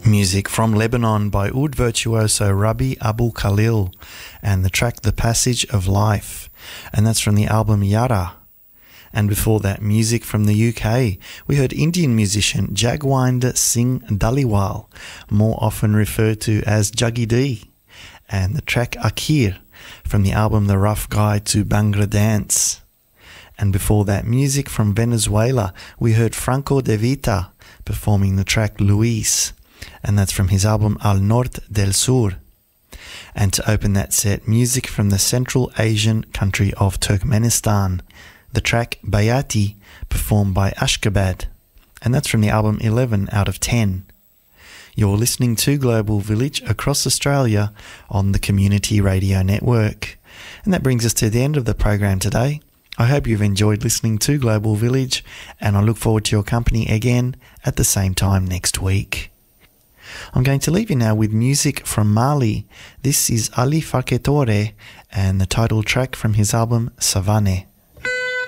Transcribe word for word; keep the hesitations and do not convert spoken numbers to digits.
Music from Lebanon by oud virtuoso Rabbi Abu Khalil and the track The Passage of Life, and that's from the album Yara. And before that, music from the U K. We heard Indian musician Jagwinder Singh Dhaliwal, more often referred to as Juggy D, and the track Akir from the album The Rough Guide to Bhangra Dance. And before that, music from Venezuela. We heard Franco De Vita performing the track Luis, and that's from his album Al Norte del Sur. And to open that set, music from the Central Asian country of Turkmenistan, the track Bayati, performed by Ashkabad, and that's from the album eleven out of ten. You're listening to Global Village across Australia on the Community Radio Network. And that brings us to the end of the program today. I hope you've enjoyed listening to Global Village, and I look forward to your company again at the same time next week. I'm going to leave you now with music from Mali. This is Ali Faketore and the title track from his album Savane.